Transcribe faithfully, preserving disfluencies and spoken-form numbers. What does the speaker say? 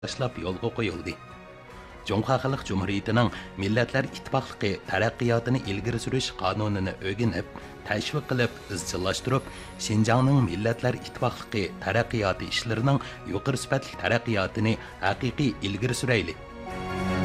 boshlab yo'lga qo'yildi. Cumhuriyet Xalq Cumhuriyetining Millatlar İttifaqlığı taraqqiyotini ilgari surish qonunini o'rganib, tashviq qilib, izchillashtirib, Şinjanning Millatlar İttifaqlığı taraqqiyoti ishlarining yuqori sifatli taraqqiyotini haqiqiy ilgari surayli.